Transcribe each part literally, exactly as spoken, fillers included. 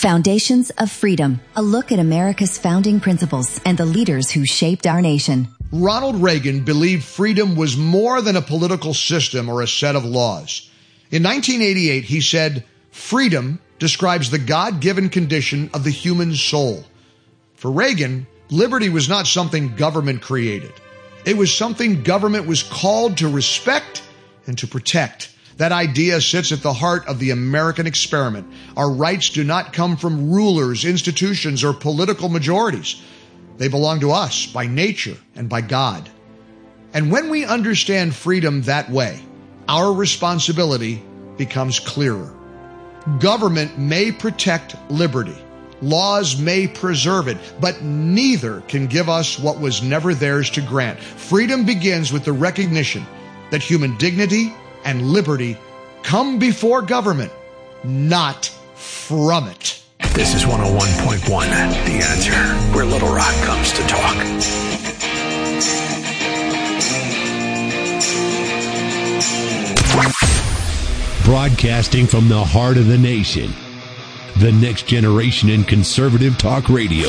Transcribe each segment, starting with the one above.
Foundations of Freedom, a look at America's founding principles and the leaders who shaped our nation. Ronald Reagan believed freedom was more than a political system or a set of laws. In nineteen eighty-eight, he said, "Freedom describes the God-given condition of the human soul." For Reagan, liberty was not something government created. It was something government was called to respect and to protect. That idea sits at the heart of the American experiment. Our rights do not come from rulers, institutions, or political majorities. They belong to us by nature and by God. And when we understand freedom that way, our responsibility becomes clearer. Government may protect liberty. Laws may preserve it, but neither can give us what was never theirs to grant. Freedom begins with the recognition that human dignity and liberty come before government, not from it. This is one oh one point one, The Answer, where Little Rock comes to talk. Broadcasting from the heart of the nation, the next generation in conservative talk radio.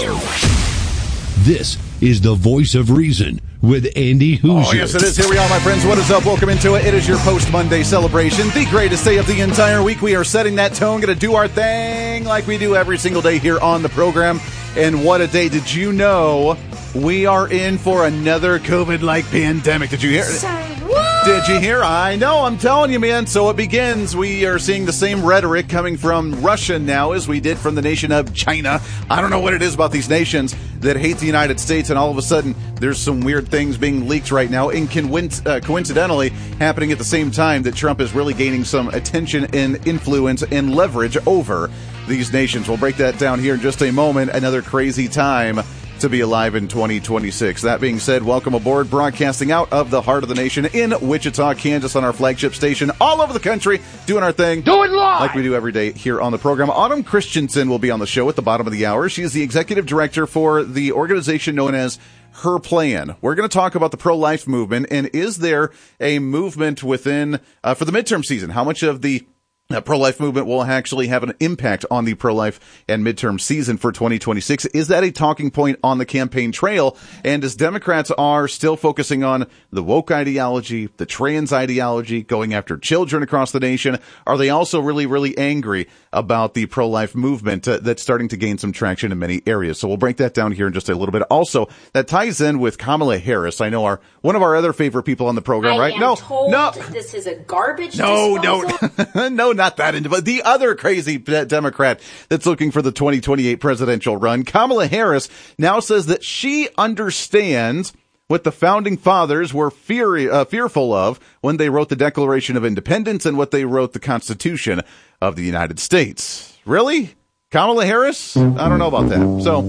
This is the Voice of Reason with Andy Hoosier. Oh, yes, it is. Here we are, my friends. What is up? Welcome into it. It is your post-Monday celebration, the greatest day of the entire week. We are setting that tone, going to do our thing like we do every single day here on the program. And what a day. Did you know we are in for another COVID-like pandemic? Did you hear it? Did you hear? I know, I'm telling you, man. So it begins. We are seeing the same rhetoric coming from Russia now as we did from the nation of China. I don't know what it is about these nations that hate the United States, and all of a sudden there's some weird things being leaked right now, and uh, coincidentally happening at the same time that Trump is really gaining some attention and influence and leverage over these nations. We'll break that down here in just a moment. Another crazy time to be alive in twenty twenty-six. That being said, welcome aboard, broadcasting out of the heart of the nation in Wichita, Kansas, on our flagship station, all over the country, doing our thing. Do it live! Like we do every day here on the program. Autumn Christensen will be on the show at the bottom of the hour. She is the executive director for the organization known as Her Plan. We're going to talk about the pro-life movement, and is there a movement within, uh, for the midterm season? How much of the The pro-life movement will actually have an impact on the pro-life and midterm season for twenty twenty-six. Is that a talking point on the campaign trail? And as Democrats are still focusing on the woke ideology, the trans ideology, going after children across the nation, are they also really, really angry about the pro-life movement uh, that's starting to gain some traction in many areas? So we'll break that down here in just a little bit. Also, that ties in with Kamala Harris. I know our one of our other favorite people on the program, I right? am no, told no, this is a garbage no, disposal. no, no. Not that into, but the other crazy Democrat that's looking for the twenty twenty-eight presidential run, Kamala Harris, now says that she understands what the founding fathers were fear, uh, fearful of when they wrote the Declaration of Independence and what they wrote the Constitution of the United States. Really? Kamala Harris? I don't know about that. So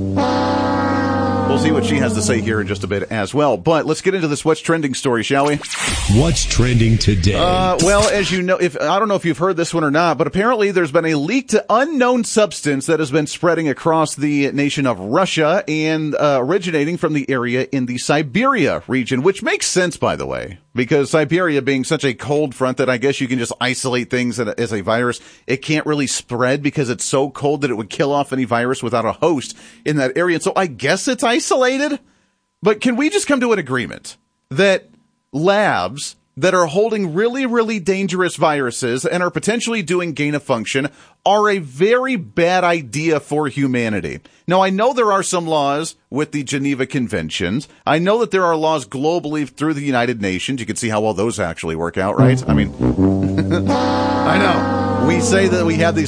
we'll see what she has to say here in just a bit as well. But let's get into this What's Trending story, shall we? What's trending today? Uh, well, as you know, if I don't know if you've heard this one or not, but apparently there's been a leaked unknown substance that has been spreading across the nation of Russia and uh, originating from the area in the Siberia region, which makes sense, by the way, because Siberia being such a cold front that I guess you can just isolate things as a virus. It can't really spread because it's so cold that it would kill off any virus without a host in that area. And so I guess it's isolated. But can we just come to an agreement that labs that are holding really, really dangerous viruses and are potentially doing gain of function are a very bad idea for humanity? Now, I know there are some laws with the Geneva Conventions. I know that there are laws globally through the United Nations. You can see how well those actually work out, right? I mean, I know. We say that we have these